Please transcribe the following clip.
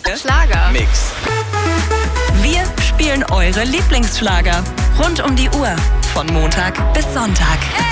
Schlager. Mix. Wir spielen eure Lieblingsschlager. Rund um die Uhr. Von Montag bis Sonntag.